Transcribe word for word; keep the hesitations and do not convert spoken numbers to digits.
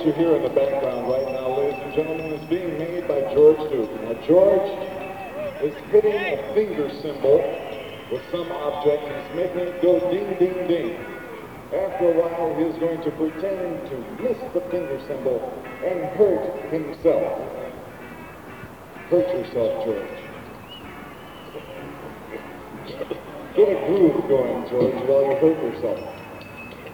you hear in the background right now, ladies and gentlemen, is being made by George Duke. Now, George is hitting a finger symbol with some object. He's making it go ding, ding, ding. After a while, he is going to pretend to miss the finger symbol and hurt himself. Hurt yourself, George. Get a groove going, George, while you hurt yourself.